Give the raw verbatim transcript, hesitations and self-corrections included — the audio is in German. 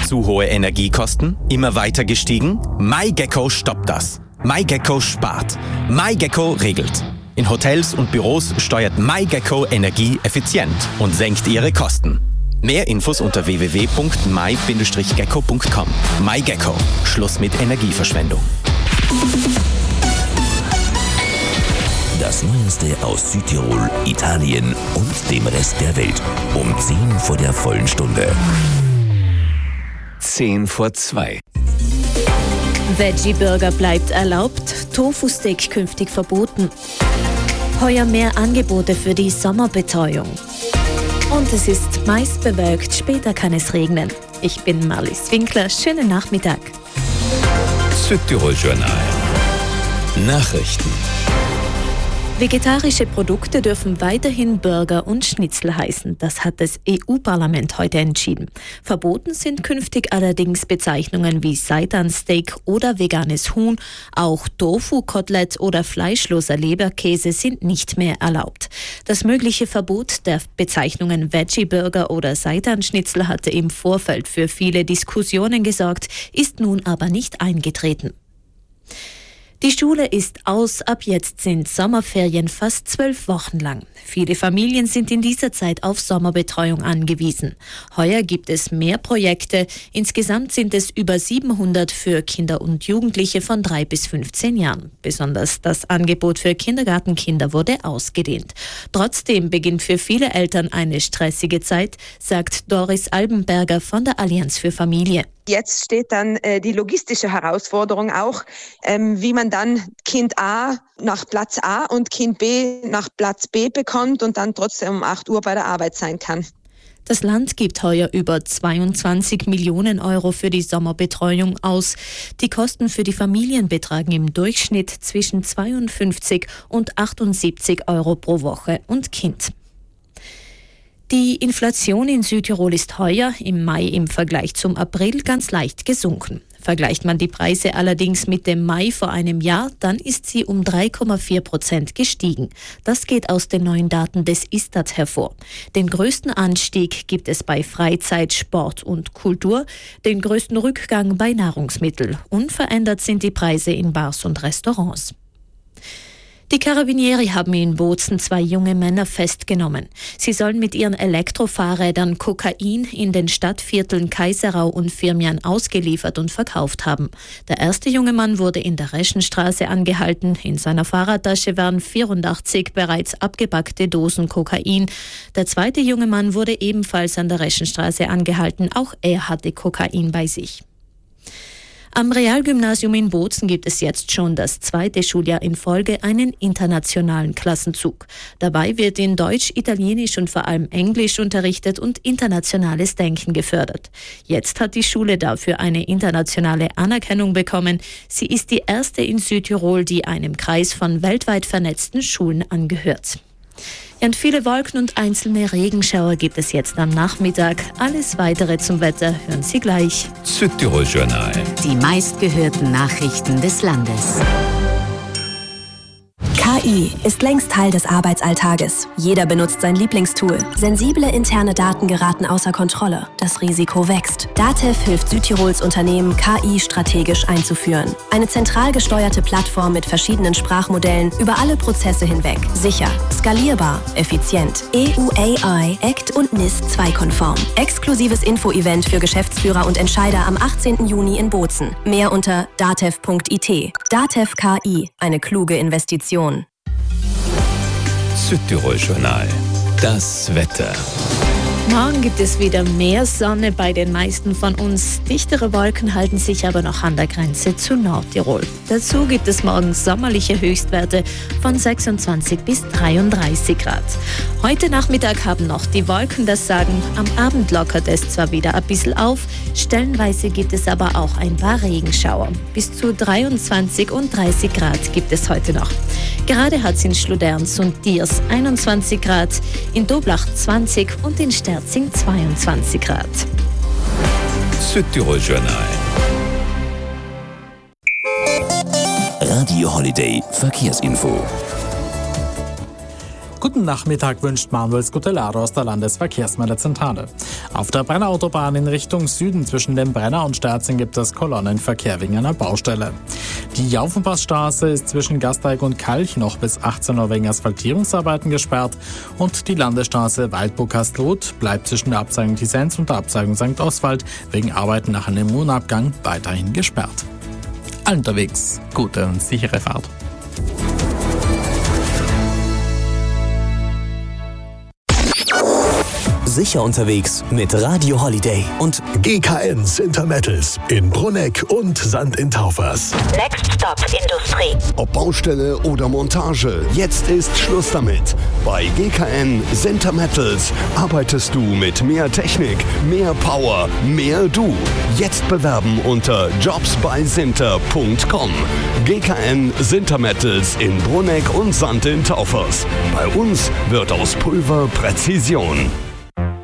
Zu hohe Energiekosten? Immer weiter gestiegen? MyGecko stoppt das. MyGecko spart. MyGecko regelt. In Hotels und Büros steuert MyGecko Energie effizient und senkt ihre Kosten. Mehr Infos unter w w w punkt my Bindestrich gecko punkt com. MyGecko. Schluss mit Energieverschwendung. Das Neueste aus Südtirol, Italien und dem Rest der Welt. Um zehn vor der vollen Stunde. zehn vor zwei. Veggie-Burger bleibt erlaubt, Tofu-Steak künftig verboten. Heuer mehr Angebote für die Sommerbetreuung. Und es ist meist bewölkt, später kann es regnen. Ich bin Marlies Winkler, schönen Nachmittag. Südtirol Journal. Nachrichten. Vegetarische Produkte dürfen weiterhin Burger und Schnitzel heißen. Das hat das E U-Parlament heute entschieden. Verboten sind künftig allerdings Bezeichnungen wie Seitansteak oder veganes Huhn. Auch Tofu, Kotelett oder fleischloser Leberkäse sind nicht mehr erlaubt. Das mögliche Verbot der Bezeichnungen Veggie-Burger oder Seitanschnitzel hatte im Vorfeld für viele Diskussionen gesorgt, ist nun aber nicht eingetreten. Die Schule ist aus, ab jetzt sind Sommerferien fast zwölf Wochen lang. Viele Familien sind in dieser Zeit auf Sommerbetreuung angewiesen. Heuer gibt es mehr Projekte. Insgesamt sind es über siebenhundert für Kinder und Jugendliche von drei bis fünfzehn Jahren. Besonders das Angebot für Kindergartenkinder wurde ausgedehnt. Trotzdem beginnt für viele Eltern eine stressige Zeit, sagt Doris Albenberger von der Allianz für Familie. Jetzt steht dann äh, die logistische Herausforderung auch, ähm, wie man dann Kind A nach Platz A und Kind B nach Platz B bekommt und dann trotzdem um acht Uhr bei der Arbeit sein kann. Das Land gibt heuer über zweiundzwanzig Millionen Euro für die Sommerbetreuung aus. Die Kosten für die Familien betragen im Durchschnitt zwischen zweiundfünfzig und achtundsiebzig Euro pro Woche und Kind. Die Inflation in Südtirol ist heuer im Mai im Vergleich zum April ganz leicht gesunken. Vergleicht man die Preise allerdings mit dem Mai vor einem Jahr, dann ist sie um drei Komma vier Prozent gestiegen. Das geht aus den neuen Daten des Istat hervor. Den größten Anstieg gibt es bei Freizeit, Sport und Kultur, den größten Rückgang bei Nahrungsmitteln. Unverändert sind die Preise in Bars und Restaurants. Die Carabinieri haben in Bozen zwei junge Männer festgenommen. Sie sollen mit ihren Elektrofahrrädern Kokain in den Stadtvierteln Kaiserau und Firmian ausgeliefert und verkauft haben. Der erste junge Mann wurde in der Reschenstraße angehalten. In seiner Fahrradtasche waren vierundachtzig bereits abgepackte Dosen Kokain. Der zweite junge Mann wurde ebenfalls an der Reschenstraße angehalten. Auch er hatte Kokain bei sich. Am Realgymnasium in Bozen gibt es jetzt schon das zweite Schuljahr in Folge einen internationalen Klassenzug. Dabei wird in Deutsch, Italienisch und vor allem Englisch unterrichtet und internationales Denken gefördert. Jetzt hat die Schule dafür eine internationale Anerkennung bekommen. Sie ist die erste in Südtirol, die einem Kreis von weltweit vernetzten Schulen angehört. Ja, und viele Wolken und einzelne Regenschauer gibt es jetzt am Nachmittag. Alles Weitere zum Wetter hören Sie gleich. Südtirol Journal. Die meistgehörten Nachrichten des Landes. K I ist längst Teil des Arbeitsalltages. Jeder benutzt sein Lieblingstool. Sensible interne Daten geraten außer Kontrolle. Das Risiko wächst. DATEV hilft Südtirols Unternehmen, K I strategisch einzuführen. Eine zentral gesteuerte Plattform mit verschiedenen Sprachmodellen über alle Prozesse hinweg. Sicher, skalierbar, effizient. E U A I, A C T und N I S zwei konform. Exklusives Info-Event für Geschäftsführer und Entscheider am achtzehnten Juni in Bozen. Mehr unter datev punkt I T. DATEV K I, eine kluge Investition. Südtirol Journal. Das Wetter. Morgen gibt es wieder mehr Sonne bei den meisten von uns. Dichtere Wolken halten sich aber noch an der Grenze zu Nordtirol. Dazu gibt es morgen sommerliche Höchstwerte von sechsundzwanzig bis dreiunddreißig Grad. Heute Nachmittag haben noch die Wolken das Sagen. Am Abend lockert es zwar wieder ein bisschen auf, stellenweise gibt es aber auch ein paar Regenschauer. Bis zu dreiundzwanzig und dreißig Grad gibt es heute noch. Gerade hat es in Schluderns und Diers einundzwanzig Grad, in Doblach zwanzig und in Sterzing zweiundzwanzig Grad. Südtirol Journal. Radio Holiday Verkehrsinfo. Guten Nachmittag wünscht Manuel Scutellaro aus der Landesverkehrsmeldezentrale. Auf der Brenner-Autobahn in Richtung Süden zwischen dem Brenner und Sterzing gibt es Kolonnenverkehr wegen einer Baustelle. Die Jaufenpassstraße ist zwischen Gasteig und Kalch noch bis achtzehn Uhr wegen Asphaltierungsarbeiten gesperrt und die Landesstraße Waldburg-Kastelruth bleibt zwischen der Abzweigung Tissenz und der Abzweigung Sankt Oswald wegen Arbeiten nach einem Mondabgang weiterhin gesperrt. Allen unterwegs gute und sichere Fahrt. Sicher unterwegs mit Radio Holiday und G K N Sintermettels in Brunegg und Sand in Taufers. Next Stop Industrie. Ob Baustelle oder Montage, jetzt ist Schluss damit. Bei G K N Sintermettels arbeitest du mit mehr Technik, mehr Power, mehr du. Jetzt bewerben unter jobs bei sinter punkt com. G K N Sintermettels in Brunegg und Sand in Taufers. Bei uns wird aus Pulver Präzision.